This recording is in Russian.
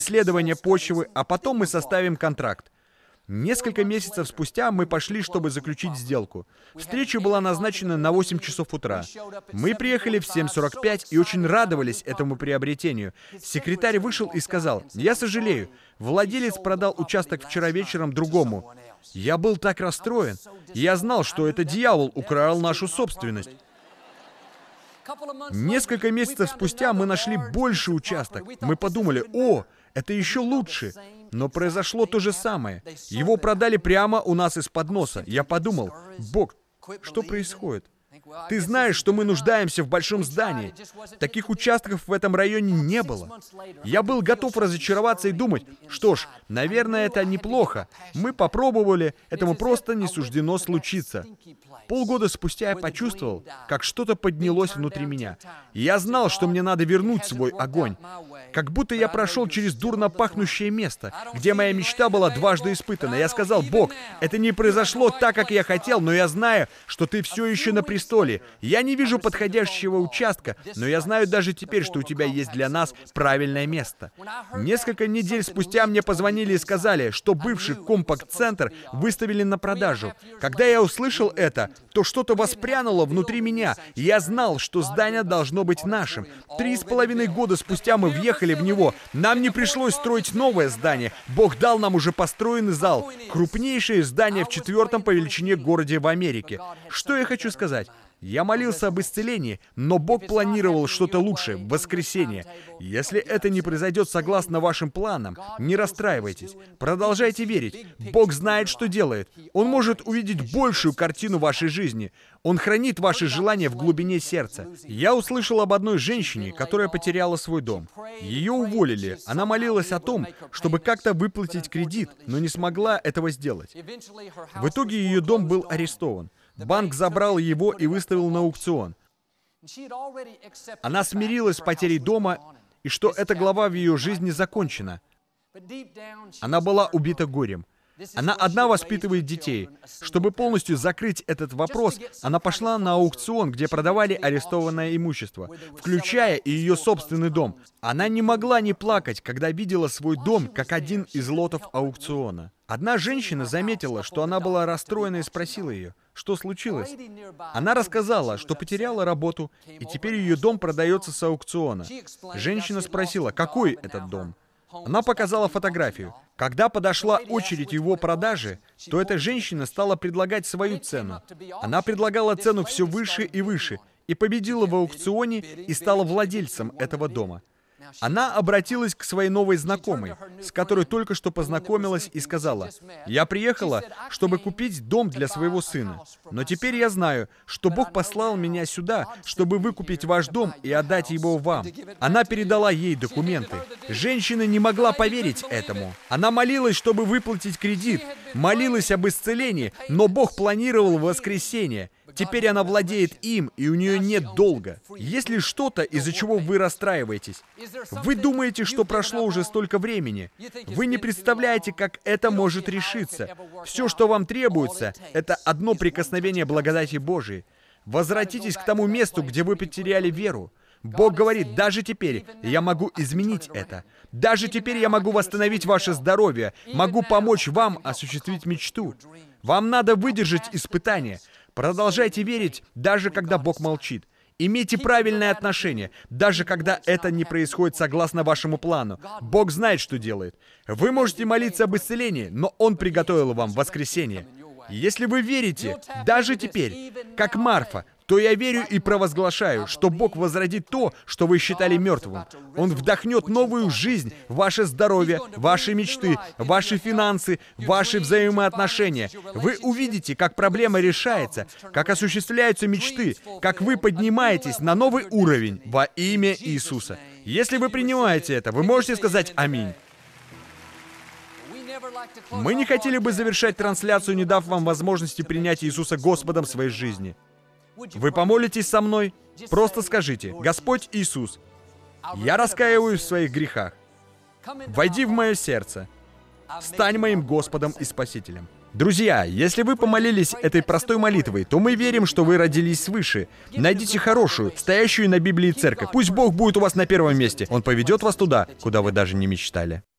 исследования почвы, а потом мы составим контракт. Несколько месяцев спустя мы пошли, чтобы заключить сделку. Встреча была назначена на 8 часов утра. Мы приехали в 7:45 и очень радовались этому приобретению. Секретарь вышел и сказал: «Я сожалею, владелец продал участок вчера вечером другому». Я был так расстроен. Я знал, что это дьявол украл нашу собственность. Несколько месяцев спустя мы нашли больший участок. Мы подумали: «О, это еще лучше». Но произошло то же самое. Его продали прямо у нас из-под носа. Я подумал: «Бог, что происходит? Ты знаешь, что мы нуждаемся в большом здании. Таких участков в этом районе не было». Я был готов разочароваться и думать: что ж, наверное, это неплохо. Мы попробовали, этому просто не суждено случиться. Полгода спустя я почувствовал, как что-то поднялось внутри меня. И я знал, что мне надо вернуть свой огонь. Как будто я прошел через дурно пахнущее место, где моя мечта была дважды испытана. Я сказал: «Бог, это не произошло так, как я хотел, но я знаю, что ты все еще на престоле. Я не вижу подходящего участка, но я знаю даже теперь, что у тебя есть для нас правильное место». Несколько недель спустя мне позвонили и сказали, что бывший компакт-центр выставили на продажу. Когда я услышал это, то что-то воспрянуло внутри меня, и я знал, что здание должно быть нашим. 3,5 года спустя мы въехали в него. Нам не пришлось строить новое здание. Бог дал нам уже построенный зал. Крупнейшее здание в 4-м по величине городе в Америке. Что я хочу сказать? Я молился об исцелении, но Бог планировал что-то лучшее в воскресенье. Если это не произойдет согласно вашим планам, не расстраивайтесь. Продолжайте верить. Бог знает, что делает. Он может увидеть большую картину вашей жизни. Он хранит ваши желания в глубине сердца. Я услышал об одной женщине, которая потеряла свой дом. Ее уволили. Она молилась о том, чтобы как-то выплатить кредит, но не смогла этого сделать. В итоге ее дом был арестован. Банк забрал его и выставил на аукцион. Она смирилась с потерей дома, и что эта глава в ее жизни закончена. Она была убита горем. Она одна воспитывает детей. Чтобы полностью закрыть этот вопрос, она пошла на аукцион, где продавали арестованное имущество, включая и ее собственный дом. Она не могла не плакать, когда видела свой дом как один из лотов аукциона. Одна женщина заметила, что она была расстроена, и спросила ее, что случилось. Она рассказала, что потеряла работу, и теперь ее дом продается с аукциона. Женщина спросила, какой этот дом. Она показала фотографию. Когда подошла очередь его продажи, то эта женщина стала предлагать свою цену. Она предлагала цену все выше и выше, и победила в аукционе и стала владельцем этого дома. Она обратилась к своей новой знакомой, с которой только что познакомилась, и сказала: «Я приехала, чтобы купить дом для своего сына. Но теперь я знаю, что Бог послал меня сюда, чтобы выкупить ваш дом и отдать его вам». Она передала ей документы. Женщина не могла поверить этому. Она молилась, чтобы выплатить кредит, молилась об исцелении, но Бог планировал воскресение. Теперь она владеет им, и у нее нет долга. Есть ли что-то, из-за чего вы расстраиваетесь? Вы думаете, что прошло уже столько времени. Вы не представляете, как это может решиться. Все, что вам требуется, это одно прикосновение благодати Божией. Возвратитесь к тому месту, где вы потеряли веру. Бог говорит: даже теперь я могу изменить это. Даже теперь я могу восстановить ваше здоровье, могу помочь вам осуществить мечту. Вам надо выдержать испытания. Продолжайте верить, даже когда Бог молчит. Имейте правильное отношение, даже когда это не происходит согласно вашему плану. Бог знает, что делает. Вы можете молиться об исцелении, но Он приготовил вам воскресение. Если вы верите, даже теперь, как Марфа, то я верю и провозглашаю, что Бог возродит то, что вы считали мертвым. Он вдохнет новую жизнь в ваше здоровье, ваши мечты, ваши финансы, ваши взаимоотношения. Вы увидите, как проблема решается, как осуществляются мечты, как вы поднимаетесь на новый уровень во имя Иисуса. Если вы принимаете это, вы можете сказать «Аминь». Мы не хотели бы завершать трансляцию, не дав вам возможности принять Иисуса Господом в своей жизни. Вы помолитесь со мной? Просто скажите: «Господь Иисус, я раскаиваюсь в своих грехах. Войди в мое сердце. Стань моим Господом и Спасителем». Друзья, если вы помолились этой простой молитвой, то мы верим, что вы родились свыше. Найдите хорошую, стоящую на Библии церковь. Пусть Бог будет у вас на первом месте. Он поведет вас туда, куда вы даже не мечтали.